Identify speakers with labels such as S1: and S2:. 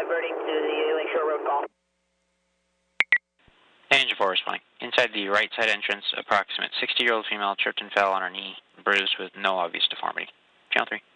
S1: diverting to the Lakeshore Road call.
S2: Engine 4 responding. Inside the right side entrance, approximate 60-year-old female tripped and fell on her knee, bruised with no obvious deformity. Channel 3.